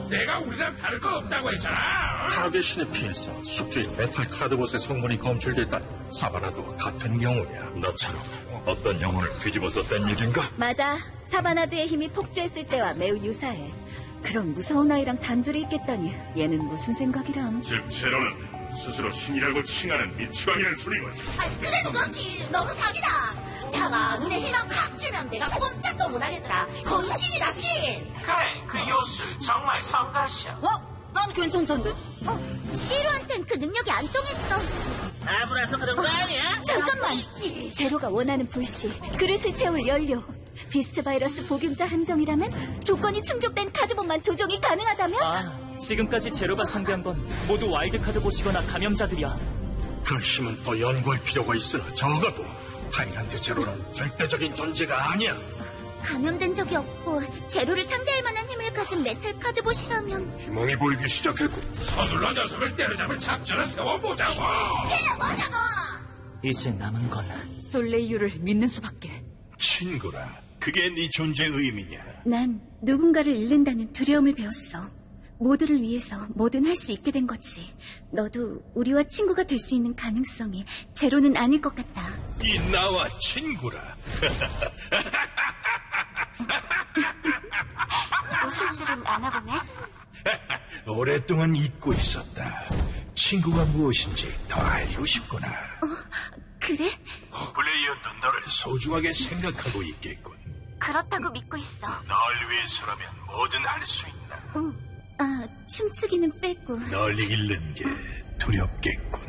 내가 우리랑 다를 거 없다고 했잖아. 타겟신에 피해서 숙주인 메탈 카드봇의 성분이 검출됐다니 사바나도 같은 경우야. 너처럼 어떤 영혼을 뒤집어 썼단 얘긴가? 맞아. 사바나드의 힘이 폭주했을 때와 매우 유사해. 그런 무서운 아이랑 단둘이 있겠다니 얘는 무슨 생각이람. 즉 제로는 스스로 신이라고 칭하는 미치광이라는 소리군. 그래도 그렇지. 너무 사기다. 자가 눈에 힘만 칵 주면 내가 꼼짝도 못하겠더라. 거의 신이다, 신. 그래, 그 요술 정말 성가셔. 난 괜찮던데. 시루한텐 그 능력이 안 통했어. 아무라서 그런 거 아니야? 잠깐만. 제로가 원하는 불씨, 그릇을 채울 연료, 비스트 바이러스 복용자 한정이라면 조건이 충족된 카드봇만 조종이 가능하다면? 지금까지 제로가 상대한 건 모두 와일드카드 보시거나 감염자들이야. 그 힘은 더 연구할 필요가 있으나 적어도 타이란트 제로는 절대적인 존재가 아니야. 감염된 적이 없고 제로를 상대할 만한 힘을 가진 메탈 카드봇이라면 희망이 보이기 시작했고 서둘러 녀석을 때려잡을 작전을 세워보자고. 세워보자고. 이제 남은 건 솔레이유를 믿는 수밖에. 친구라, 그게 네 존재 의미냐? 난 누군가를 잃는다는 두려움을 배웠어. 모두를 위해서 뭐든 할 수 있게 된 거지. 너도 우리와 친구가 될 수 있는 가능성이 제로는 아닐 것 같다. 이 나와 친구라. 웃을 줄은 아나 보네. 오랫동안 잊고 있었다. 친구가 무엇인지 더 알고 싶구나. 그래? 플레이어도 너를 소중하게 생각하고 있겠군. 그렇다고 믿고 있어. 널 위해서라면 뭐든 할 수 있나. 춤추기는 빼고. 널 잃는 게 두렵겠군.